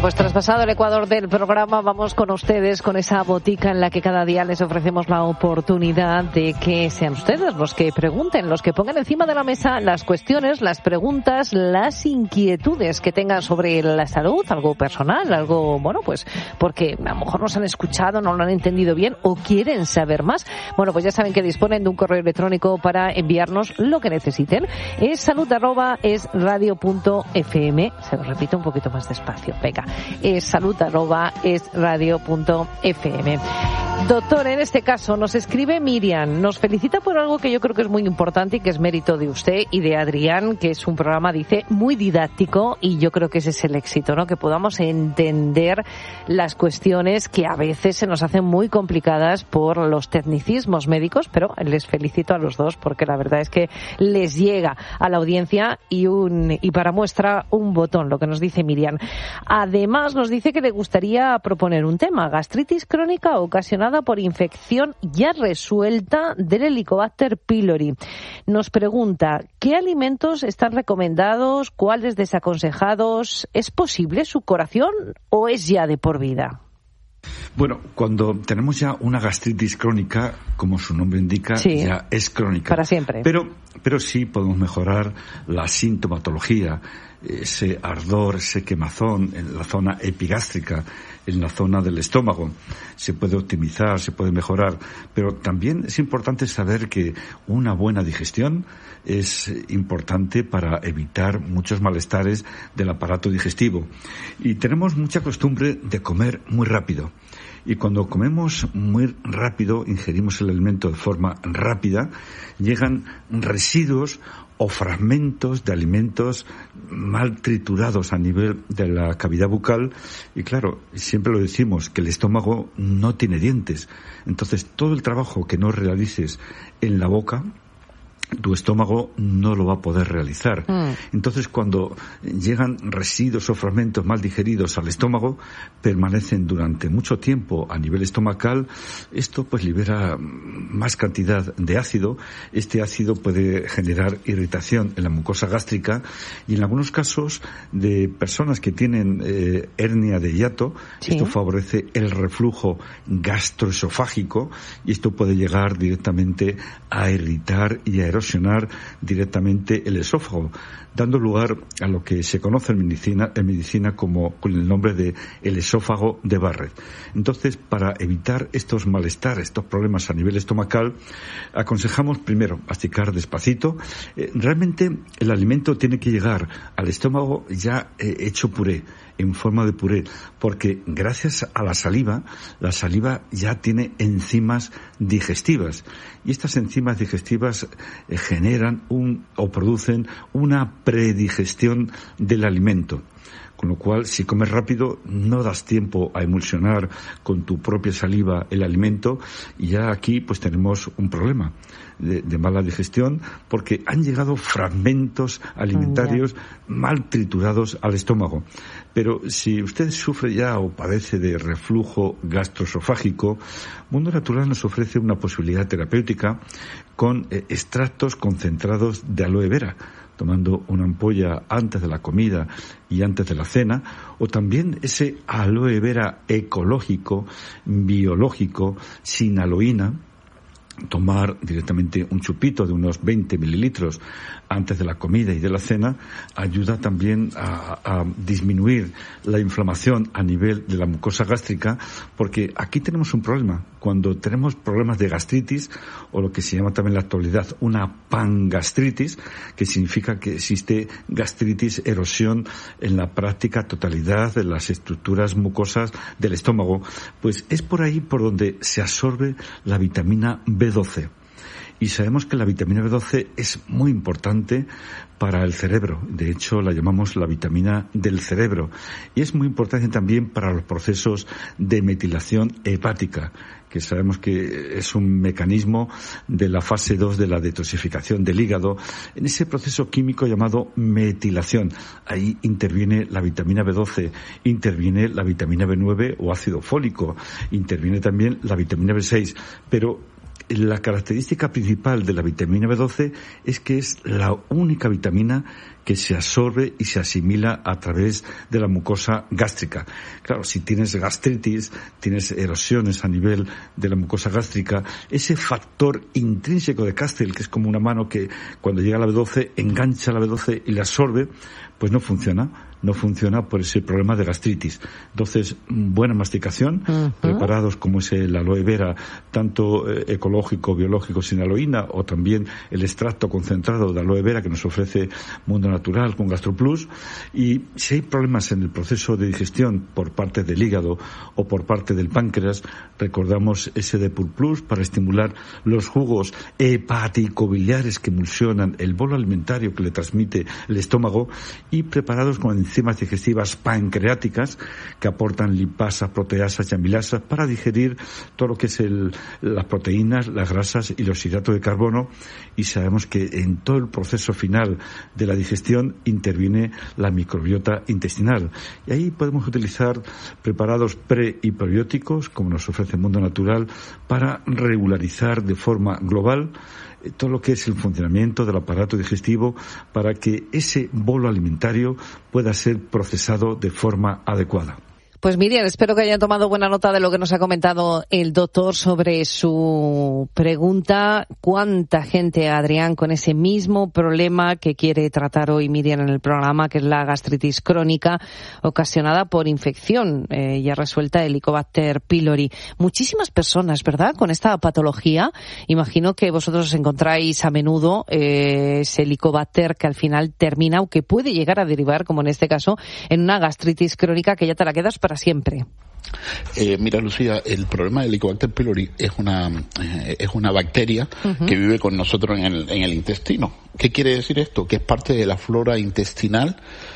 Pues traspasado el ecuador del programa, vamos con ustedes, con esa botica en la que cada día les ofrecemos la oportunidad de que sean ustedes los que pregunten, los que pongan encima de la mesa las cuestiones, las preguntas, las inquietudes que tengan sobre la salud, algo personal, algo, bueno, pues porque a lo mejor nos han escuchado, no lo han entendido bien o quieren saber más. Bueno, pues ya saben que disponen de un correo electrónico para enviarnos lo que necesiten. Es salud@esradio.fm. Se lo repito un poquito más despacio. Venga. Es salud@esradio.fm. Doctor, en este caso nos escribe Miriam, nos felicita por algo que yo creo que es muy importante y que es mérito de usted y de Adrián, que es un programa, dice, muy didáctico, y yo creo que ese es el éxito, ¿no? Que podamos entender las cuestiones que a veces se nos hacen muy complicadas por los tecnicismos médicos, pero les felicito a los dos porque la verdad es que les llega a la audiencia y para muestra un botón, lo que nos dice Miriam. Además, nos dice que le gustaría proponer un tema, gastritis crónica ocasionada por infección ya resuelta del Helicobacter pylori. Nos pregunta, ¿qué alimentos están recomendados, cuáles desaconsejados? ¿Es posible su curación o es ya de por vida? Bueno, cuando tenemos ya una gastritis crónica, como su nombre indica, sí, ya es crónica. Para siempre. Pero sí podemos mejorar la sintomatología, ese ardor, ese quemazón en la zona epigástrica, en la zona del estómago. Se puede optimizar, se puede mejorar, pero también es importante saber que una buena digestión es importante para evitar muchos malestares del aparato digestivo. Y tenemos mucha costumbre de comer muy rápido. Y cuando comemos muy rápido, ingerimos el alimento de forma rápida, llegan residuos o fragmentos de alimentos mal triturados a nivel de la cavidad bucal. Y claro, siempre lo decimos, que el estómago no tiene dientes. Entonces, todo el trabajo que no realices en la boca, tu estómago no lo va a poder realizar. Entonces, cuando llegan residuos o fragmentos mal digeridos al estómago, permanecen durante mucho tiempo a nivel estomacal. Esto pues libera más cantidad de ácido. Este ácido puede generar irritación en la mucosa gástrica y en algunos casos de personas que tienen hernia de hiato, ¿sí? Esto favorece el reflujo gastroesofágico y esto puede llegar directamente a irritar y a erosionar directamente el esófago, dando lugar a lo que se conoce en medicina como con el nombre de el esófago de Barrett. Entonces, para evitar estos malestares, estos problemas a nivel estomacal, aconsejamos primero masticar despacito. Realmente el alimento tiene que llegar al estómago ya hecho puré, en forma de puré, porque gracias a la saliva ya tiene enzimas digestivas y estas enzimas digestivas generan o producen una predigestión del alimento. Con lo cual, si comes rápido, no das tiempo a emulsionar con tu propia saliva el alimento y ya aquí pues tenemos un problema de mala digestión porque han llegado fragmentos alimentarios mal triturados al estómago. Pero si usted sufre ya o padece de reflujo gastroesofágico, Mundo Natural nos ofrece una posibilidad terapéutica con extractos concentrados de aloe vera, tomando una ampolla antes de la comida y antes de la cena, o también ese aloe vera ecológico, biológico, sin aloína, tomar directamente un chupito de unos 20 mililitros antes de la comida y de la cena, ayuda también a disminuir la inflamación a nivel de la mucosa gástrica, porque aquí tenemos un problema. Cuando tenemos problemas de gastritis, o lo que se llama también en la actualidad una pangastritis, que significa que existe gastritis, erosión en la práctica totalidad de las estructuras mucosas del estómago, pues es por ahí por donde se absorbe la vitamina B12. Y sabemos que la vitamina B12 es muy importante para el cerebro. De hecho, la llamamos la vitamina del cerebro. Y es muy importante también para los procesos de metilación hepática, que sabemos que es un mecanismo de la fase 2 de la detoxificación del hígado, en ese proceso químico llamado metilación. Ahí interviene la vitamina B12, interviene la vitamina B9 o ácido fólico, interviene también la vitamina B6, pero la característica principal de la vitamina B12 es que es la única vitamina que se absorbe y se asimila a través de la mucosa gástrica. Claro, si tienes gastritis, tienes erosiones a nivel de la mucosa gástrica, ese factor intrínseco de Castell, que es como una mano que cuando llega a la B12 engancha la B12 y la absorbe, pues no funciona por ese problema de gastritis. Entonces, buena masticación, preparados como es el aloe vera, tanto ecológico, biológico, sin aloína, o también el extracto concentrado de aloe vera que nos ofrece Mundo Natural con GastroPlus. Y si hay problemas en el proceso de digestión por parte del hígado o por parte del páncreas, recordamos ese Depur Plus para estimular los jugos hepático-biliares que emulsionan el bolo alimentario que le transmite el estómago, y preparados con enzimas digestivas pancreáticas que aportan lipasas, proteasas y amilasas para digerir todo lo que es las proteínas, las grasas y los hidratos de carbono. Y sabemos que en todo el proceso final de la digestión interviene la microbiota intestinal. Y ahí podemos utilizar preparados pre y probióticos, como nos ofrece el Mundo Natural, para regularizar de forma global todo lo que es el funcionamiento del aparato digestivo, para que ese bolo alimentario pueda ser procesado de forma adecuada. Pues Miriam, espero que hayan tomado buena nota de lo que nos ha comentado el doctor sobre su pregunta. ¿Cuánta gente, Adrián, con ese mismo problema que quiere tratar hoy Miriam en el programa, que es la gastritis crónica ocasionada por infección ya resuelta, Helicobacter pylori? Muchísimas personas, ¿verdad?, con esta patología. Imagino que vosotros os encontráis a menudo ese Helicobacter que al final termina, o que puede llegar a derivar, como en este caso, en una gastritis crónica que ya te la quedas para siempre. Mira, Lucía, el problema del Helicobacter pylori es una bacteria que vive con nosotros en el intestino. ¿Qué quiere decir esto? Que es parte de la flora intestinal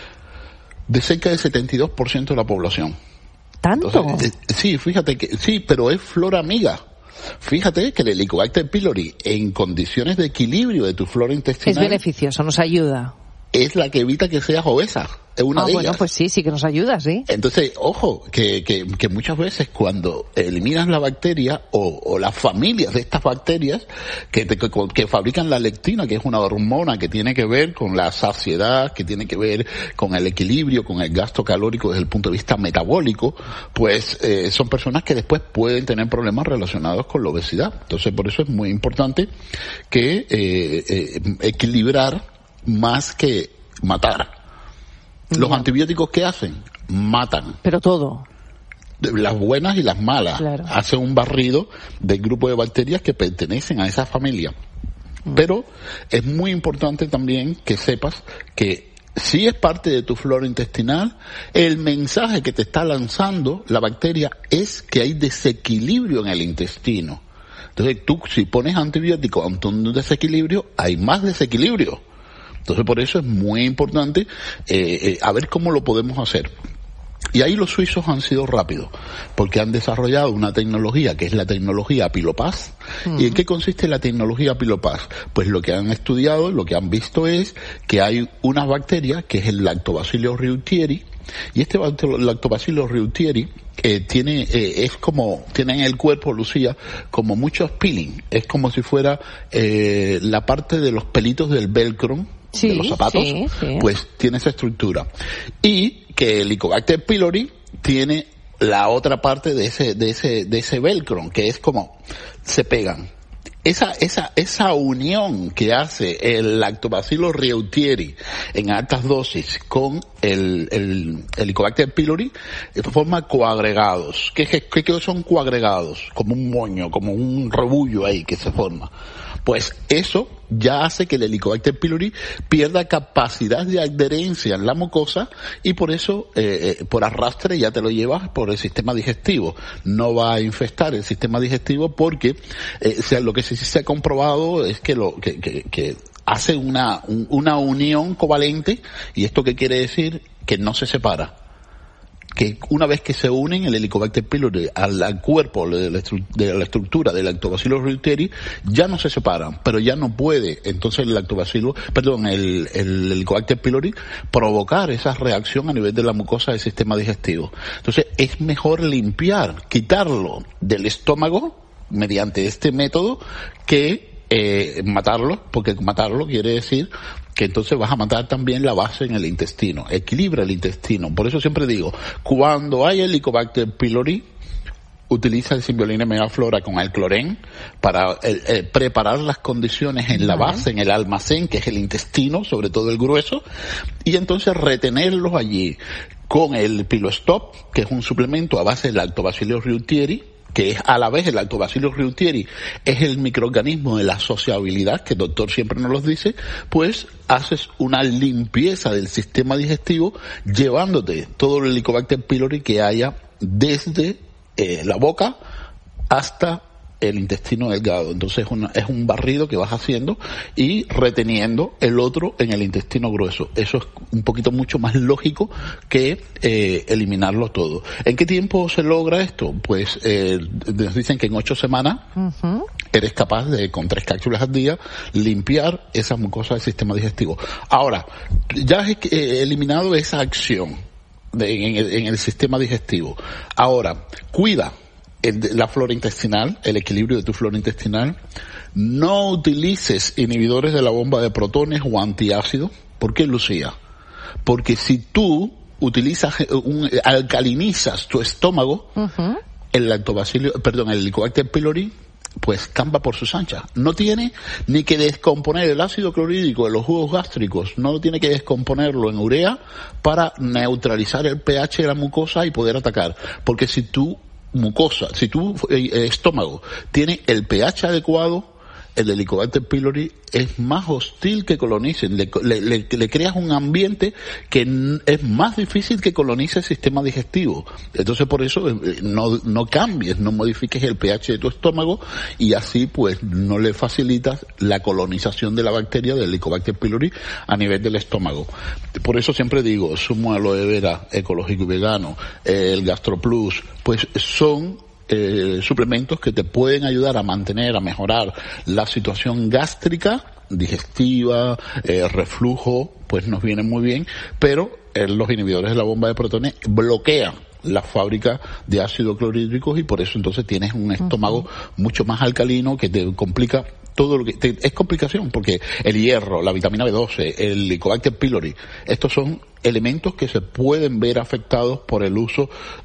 de cerca del 72% de la población. ¿Tanto? Entonces, sí, fíjate que sí, pero es flora amiga. Fíjate que el Helicobacter pylori, en condiciones de equilibrio de tu flora intestinal, es beneficioso, nos ayuda. Es la que evita que seas obesa. Es una de ellas. Bueno, pues sí que nos ayuda, sí. Entonces, ojo, que muchas veces cuando eliminas la bacteria o las familias de estas bacterias que fabrican la lectina, que es una hormona que tiene que ver con la saciedad, que tiene que ver con el equilibrio, con el gasto calórico desde el punto de vista metabólico, pues son personas que después pueden tener problemas relacionados con la obesidad. Entonces, por eso es muy importante que equilibrar más que matar. Los antibióticos, ¿qué hacen? Matan. Pero todo. Las buenas y las malas. Claro. Hacen un barrido del grupo de bacterias que pertenecen a esa familia. Pero es muy importante también que sepas que si es parte de tu flora intestinal, el mensaje que te está lanzando la bacteria es que hay desequilibrio en el intestino. Entonces tú, si pones antibióticos ante un desequilibrio, hay más desequilibrio. Entonces, por eso es muy importante a ver cómo lo podemos hacer. Y ahí los suizos han sido rápidos, porque han desarrollado una tecnología que es la tecnología Apilopaz. ¿Y en qué consiste la tecnología Apilopaz? Pues lo que han estudiado, lo que han visto es que hay unas bacterias, que es el Lactobacillus reuteri, y este Lactobacillus reuteri tiene en el cuerpo, Lucía, como muchos peeling. Es como si fuera la parte de los pelitos del velcro, de los zapatos, pues tiene esa estructura. Y que el Helicobacter pylori tiene la otra parte de ese velcro, que es como se pegan. Esa unión que hace el Lactobacillus reuteri en altas dosis con el Helicobacter pylori forma coagregados. ¿Qué son coagregados? Como un moño, como un rebullo ahí que se forma. Pues eso ya hace que el Helicobacter pylori pierda capacidad de adherencia en la mucosa y por eso, por arrastre ya te lo llevas por el sistema digestivo. No va a infestar el sistema digestivo porque lo que sí se ha comprobado es que hace una unión covalente. ¿Y esto qué quiere decir? Que no se separa. Que una vez que se unen el Helicobacter pylori al cuerpo de la estructura del Lactobacillus reuteri, ya no se separan, pero ya no puede entonces el Helicobacter pylori provocar esa reacción a nivel de la mucosa del sistema digestivo. Entonces es mejor quitarlo del estómago mediante este método que matarlo, porque matarlo quiere decir que entonces vas a matar también la base en el intestino, equilibra el intestino. Por eso siempre digo, cuando hay Helicobacter pylori, utiliza el Symbiolina megaflora con el clorén para preparar las condiciones en la base, en el almacén, que es el intestino, sobre todo el grueso, y entonces retenerlos allí con el Pilostop, que es un suplemento a base del Lactobacillus reuteri, que es a la vez el Lactobacillus reuteri, es el microorganismo de la sociabilidad, que el doctor siempre nos lo dice, pues haces una limpieza del sistema digestivo llevándote todo el Helicobacter pylori que haya desde la boca hasta el intestino delgado. Entonces es un barrido que vas haciendo y reteniendo el otro en el intestino grueso. Eso es un poquito mucho más lógico que eliminarlo todo. ¿En qué tiempo se logra esto? Pues nos dicen que en 8 semanas eres capaz de, con 3 cápsulas al día, limpiar esa mucosa del sistema digestivo. Ahora, ya has eliminado esa acción en el sistema digestivo. Ahora, cuida la flora intestinal, el equilibrio de tu flora intestinal. No utilices inhibidores de la bomba de protones o antiácidos. ¿Por qué, Lucía? Porque si tú utilizas, alcalinizas tu estómago, el Helicobacter pylori, pues campa por sus anchas. No tiene ni que descomponer el ácido clorhídrico de los jugos gástricos, no tiene que descomponerlo en urea para neutralizar el pH de la mucosa y poder atacar. Porque si tu estómago tiene el pH adecuado, el Helicobacter pylori es más hostil que colonicen. Le creas un ambiente que es más difícil que colonice el sistema digestivo. Entonces, por eso no cambies, no modifiques el pH de tu estómago y así pues no le facilitas la colonización de la bacteria del Helicobacter pylori a nivel del estómago. Por eso siempre digo, zumo de aloe vera ecológico y vegano, el GastroPlus, pues son suplementos que te pueden ayudar a mantener, a mejorar la situación gástrica, digestiva, reflujo, pues nos viene muy bien, pero los inhibidores de la bomba de protones bloquean la fábrica de ácido clorhídrico y por eso entonces tienes un estómago mucho más alcalino que te complica todo lo que es complicación, porque el hierro, la vitamina B12, el Helicobacter pylori, estos son elementos que se pueden ver afectados por el uso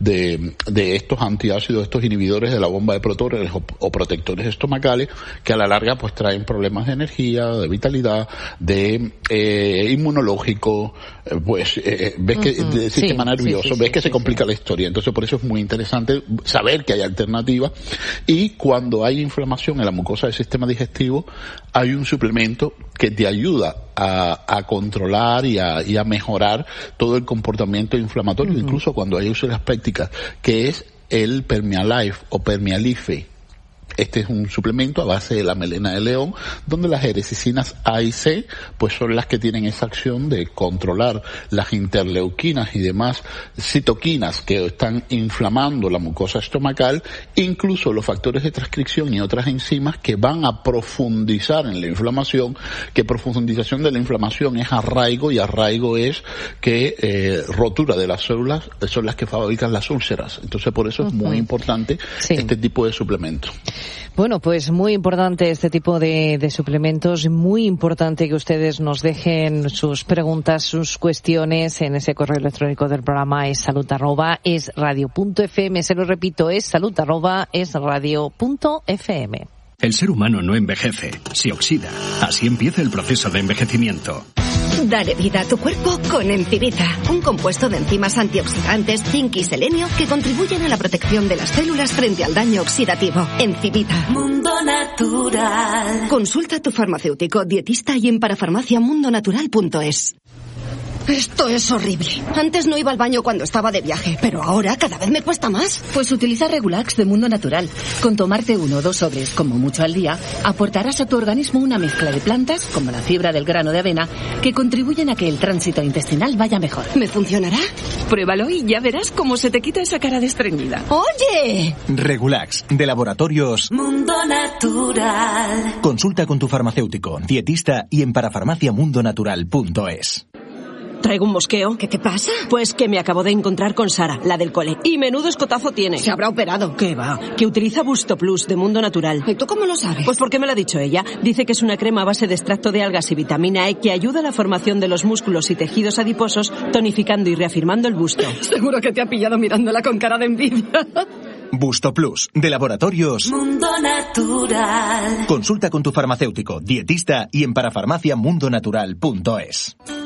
de estos antiácidos, estos inhibidores de la bomba de protones o protectores estomacales, que a la larga pues traen problemas de energía, de vitalidad, de inmunológico, ves que del sistema nervioso, ves que se complica la historia. Entonces por eso es muy interesante saber que hay alternativas, y cuando hay inflamación en la mucosa del sistema digestivo hay un suplemento que te ayuda a controlar y a mejorar todo el comportamiento inflamatorio, incluso cuando hay úlceras pépticas, que es el Permialife o Permialife. Este es un suplemento a base de la melena de león, donde las erecicinas A y C pues son las que tienen esa acción de controlar las interleuquinas y demás citoquinas que están inflamando la mucosa estomacal, incluso los factores de transcripción y otras enzimas que van a profundizar en la inflamación, que profundización de la inflamación es arraigo, y arraigo es que rotura de las células son las que fabrican las úlceras. Entonces por eso es muy importante este tipo de suplemento. Bueno, pues muy importante este tipo de suplementos, muy importante que ustedes nos dejen sus preguntas, sus cuestiones en ese correo electrónico del programa salud@esradio.fm. Se lo repito, salud@esradio.fm. El ser humano no envejece, se oxida. Así empieza el proceso de envejecimiento. Dale vida a tu cuerpo con Encivita, un compuesto de enzimas antioxidantes, zinc y selenio que contribuyen a la protección de las células frente al daño oxidativo. Encivita. Mundo Natural. Consulta a tu farmacéutico, dietista y en parafarmaciamundonatural.es. Esto es horrible. Antes no iba al baño cuando estaba de viaje, pero ahora cada vez me cuesta más. Pues utiliza Regulax de Mundo Natural. Con tomarte 1 o 2 sobres, como mucho al día, aportarás a tu organismo una mezcla de plantas, como la fibra del grano de avena, que contribuyen a que el tránsito intestinal vaya mejor. ¿Me funcionará? Pruébalo y ya verás cómo se te quita esa cara de estreñida. ¡Oye! Regulax, de Laboratorios Mundo Natural. Consulta con tu farmacéutico, dietista y en parafarmaciamundonatural.es. Traigo un mosqueo. ¿Qué te pasa? Pues que me acabo de encontrar con Sara, la del cole. Y menudo escotazo tiene. Se habrá operado. ¿Qué va? Que utiliza Busto Plus de Mundo Natural. ¿Y tú cómo lo sabes? Pues porque me lo ha dicho ella. Dice que es una crema a base de extracto de algas y vitamina E que ayuda a la formación de los músculos y tejidos adiposos, tonificando y reafirmando el busto. Seguro que te ha pillado mirándola con cara de envidia. Busto Plus, de Laboratorios Mundo Natural. Consulta con tu farmacéutico, dietista y en parafarmaciamundonatural.es.